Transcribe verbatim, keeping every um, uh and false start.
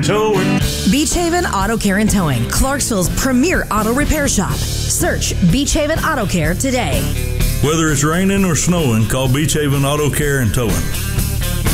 Towing. Beach Haven Auto Care and Towing, Clarksville's premier auto repair shop. Search Beach Haven Auto Care today. Whether it's raining or snowing, call Beach Haven Auto Care and Towing.